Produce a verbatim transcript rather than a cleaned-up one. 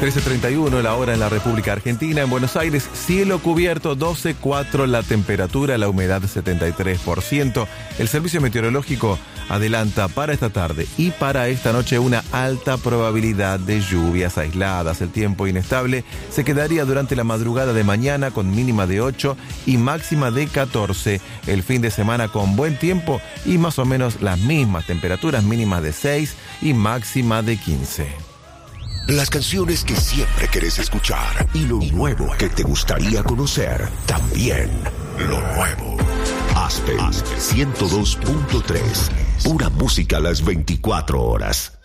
trece treinta y uno la hora en la República Argentina. En Buenos Aires, cielo cubierto, doce cuatro la temperatura, la humedad setenta y tres por ciento. El servicio meteorológico adelanta para esta tarde y para esta noche una alta probabilidad de lluvias aisladas. El tiempo inestable se quedaría durante la madrugada de mañana con mínima de ocho y máxima de catorce. El fin de semana con buen tiempo y más o menos las mismas temperaturas, mínimas de seis y máxima de quince. Las canciones que siempre querés escuchar y lo nuevo que te gustaría conocer. También lo nuevo. Aspen ciento dos punto tres. Pura música a las veinticuatro horas.